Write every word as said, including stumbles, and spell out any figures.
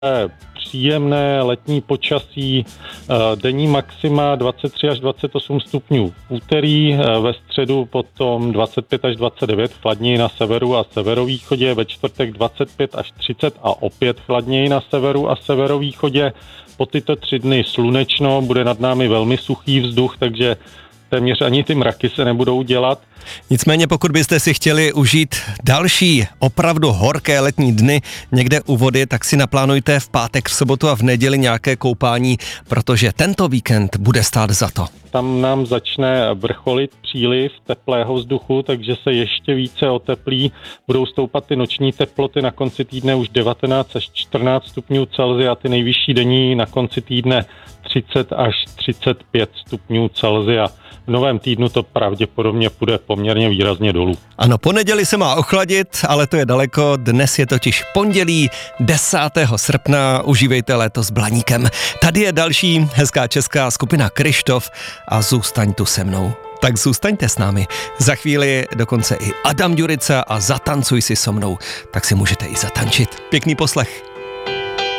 Příjemné letní počasí, denní maxima dvacet tři až dvacet osm stupňů v úterý, ve středu potom dvacet pět až dvacet devět, chladněji na severu a severovýchodě, ve čtvrtek dvacet pět až třicet a opět chladněji na severu a severovýchodě. Po tyto tři dny slunečno, bude nad námi velmi suchý vzduch, takže téměř ani ty mraky se nebudou dělat. Nicméně pokud byste si chtěli užít další opravdu horké letní dny někde u vody, tak si naplánujte v pátek, v sobotu a v neděli nějaké koupání, protože tento víkend bude stát za to. Tam nám začne vrcholit příliv teplého vzduchu, takže se ještě více oteplí. Budou stoupat ty noční teploty na konci týdne už devatenáct až čtrnáct stupňů Celsia, ty nejvyšší denní na konci týdne třicet až třicet pět stupňů Celsia. V novém týdnu to pravděpodobně půjde poměrně výrazně dolů. Ano, po neděli se má ochladit, ale to je daleko. Dnes je totiž pondělí desátého srpna. Užívejte léto s Blaníkem. Tady je další hezká česká skupina Kryštof a zůstaň tu se mnou. Tak zůstaňte s námi. Za chvíli dokonce i Adam Ďurica a Zatancuj si so mnou. Tak si můžete i zatančit. Pěkný poslech.